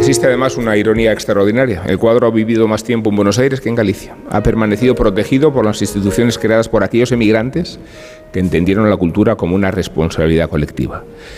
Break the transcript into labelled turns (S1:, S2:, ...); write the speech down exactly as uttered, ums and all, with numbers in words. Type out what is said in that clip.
S1: Existe además una ironía extraordinaria. El cuadro ha vivido más tiempo en Buenos Aires que en Galicia. Ha permanecido protegido por las instituciones creadas por aquellos emigrantes que entendieron la cultura como una responsabilidad colectiva.